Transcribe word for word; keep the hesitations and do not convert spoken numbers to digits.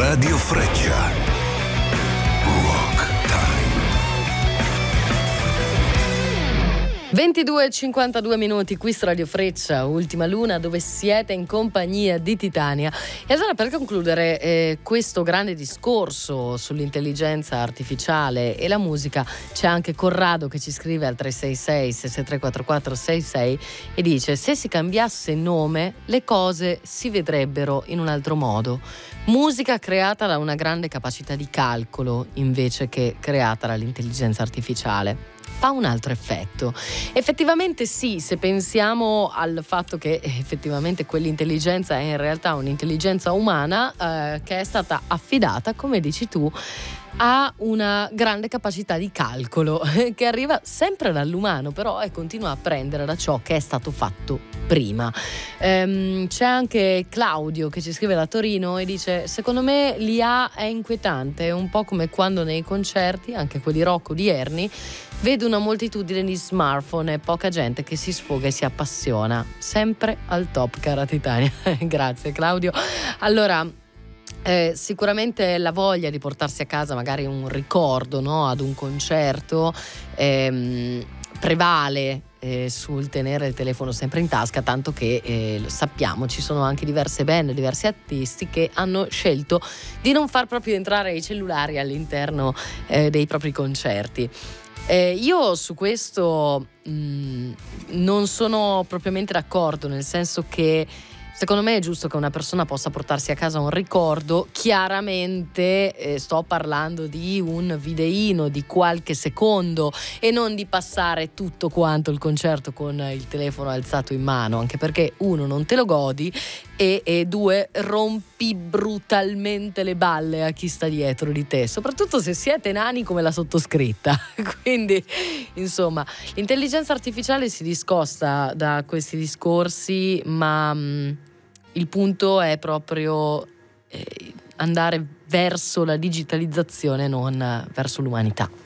Radio Freccia. Rock Time. ventidue e cinquantadue minuti, qui su Radio Freccia, Ultima Luna, dove siete in compagnia di Titania. E allora, per concludere eh, questo grande discorso sull'intelligenza artificiale e la musica, c'è anche Corrado che ci scrive al tre sei sei sei sei tre quattro quattro sei sei e dice: se si cambiasse nome le cose si vedrebbero in un altro modo. Musica creata da una grande capacità di calcolo invece che creata dall'intelligenza artificiale. Fa un altro effetto. Effettivamente sì, se pensiamo al fatto che effettivamente quell'intelligenza è in realtà un'intelligenza umana eh, che è stata affidata, come dici tu, ha una grande capacità di calcolo che arriva sempre dall'umano, però e continua a prendere da ciò che è stato fatto prima. Ehm, c'è anche Claudio che ci scrive da Torino e dice: secondo me l'I A è inquietante, è un po' come quando nei concerti, anche quelli rock odierni, vedo una moltitudine di smartphone e poca gente che si sfoga e si appassiona. Sempre al top, cara Titania. Grazie Claudio. Allora, Eh, sicuramente la voglia di portarsi a casa magari un ricordo, no, ad un concerto ehm, prevale eh, sul tenere il telefono sempre in tasca, tanto che eh, lo sappiamo, ci sono anche diverse band, diversi artisti che hanno scelto di non far proprio entrare i cellulari all'interno eh, dei propri concerti. Eh, io su questo mh, non sono propriamente d'accordo, nel senso che secondo me è giusto che una persona possa portarsi a casa un ricordo. Chiaramente eh, sto parlando di un videino di qualche secondo e non di passare tutto quanto il concerto con il telefono alzato in mano, anche perché uno, non te lo godi, e, e due, rompi brutalmente le balle a chi sta dietro di te, soprattutto se siete nani come la sottoscritta. Quindi insomma, l'intelligenza artificiale si discosta da questi discorsi, ma mh, il punto è proprio eh, andare verso la digitalizzazione, non verso l'umanità.